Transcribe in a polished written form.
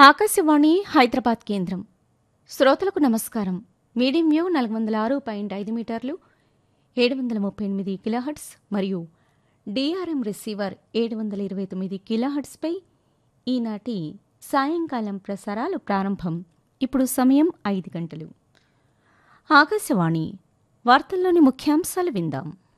ఆకాశవాణి హైదరాబాద్ కేంద్రం. శ్రోతలకు నమస్కారం. మీడియం వేవ్ 406.5 మీటర్లు 738 కిలోహెర్ట్జ్ మరియు డిఆర్ఎం రిసీవర్ 729 కిలోహెర్ట్జ్పై ఈనాటి సాయంకాలం ప్రసారాలు ప్రారంభం. ఇప్పుడు సమయం 5 గంటలు. ఆకాశవాణి వార్తల్లోని ముఖ్యాంశాలు విందాం.